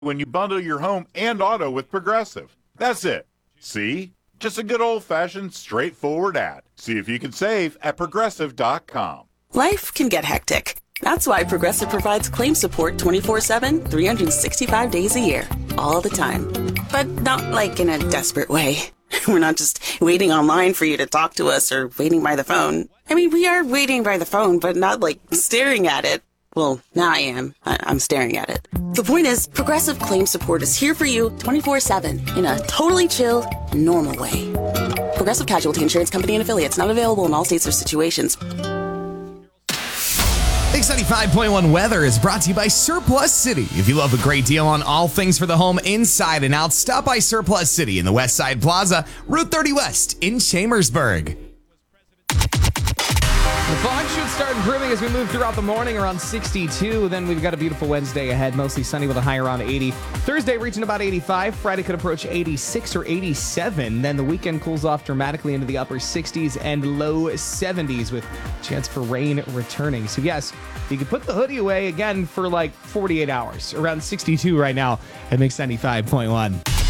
when you bundle your home and auto with Progressive. That's it. See? Just a good old-fashioned, straightforward ad. See if you can save at Progressive.com. Life can get hectic. That's why Progressive provides claim support 24/7, 365 days a year, all the time. But not like in a desperate way. We're not just waiting online for you to talk to us or waiting by the phone. I mean, we are waiting by the phone, but not like staring at it. Well, now I am. I'm staring at it. The point is, Progressive Claim Support is here for you 24/7 in a totally chill, normal way. Progressive Casualty Insurance Company and Affiliates, not available in all states or situations. Mix 95.1 weather is brought to you by Surplus City. If you love a great deal on all things for the home inside and out, stop by Surplus City in the West Side Plaza, Route 30 West in Chambersburg. The fog should start improving as we move throughout the morning, around 62. Then we've got a beautiful Wednesday ahead, mostly sunny with a high around 80. Thursday reaching about 85. Friday could approach 86 or 87. Then the weekend cools off dramatically into the upper 60s and low 70s with chance for rain returning. So yes, you can put the hoodie away again for like 48 hours. Around 62 right now at Mix 95.1.